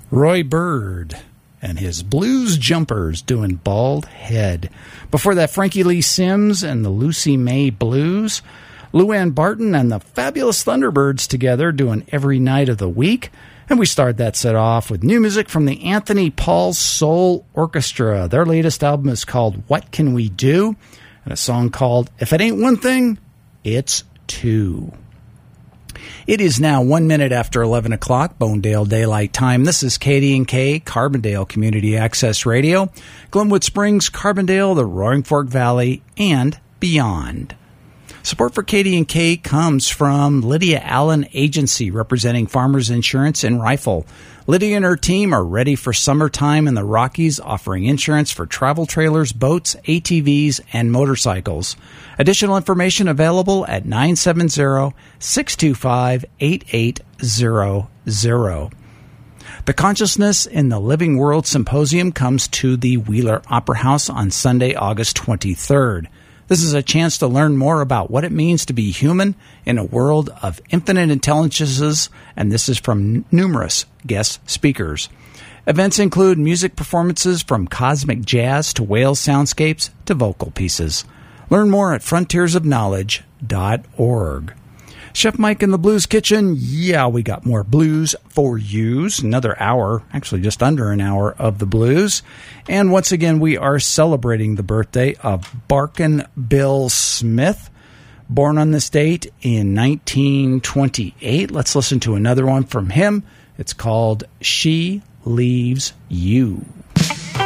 Roy Bird and his Blues Jumpers doing Bald Head. Before that, Frankie Lee Sims and the Lucy May Blues. Luann Barton and the Fabulous Thunderbirds together doing Every Night of the Week. And we started that set off with new music from the Anthony Paul Soul Orchestra. Their latest album is called What Can We Do? And a song called If It Ain't One Thing, It's Two. It is now 1 minute after 11 o'clock, Bonedale Daylight Time. This is KD&K, Carbondale Community Access Radio, Glenwood Springs, Carbondale, the Roaring Fork Valley, and beyond. Support for KD&K comes from Lydia Allen Agency, representing Farmers Insurance in Rifle. Lydia and her team are ready for summertime in the Rockies, offering insurance for travel trailers, boats, ATVs, and motorcycles. Additional information available at 970-625-8800. The Consciousness in the Living World Symposium comes to the Wheeler Opera House on Sunday, August 23rd. This is a chance to learn more about what it means to be human in a world of infinite intelligences, and this is from numerous guest speakers. Events include music performances from cosmic jazz to whale soundscapes to vocal pieces. Learn more at frontiersofknowledge.org. Chef Mike in the Blues Kitchen, yeah, we got more blues for yous. Another hour, actually just under an hour of the blues. And once again, we are celebrating the birthday of Barkin Bill Smith, born on this date in 1928. Let's listen to another one from him. It's called She Leaves You.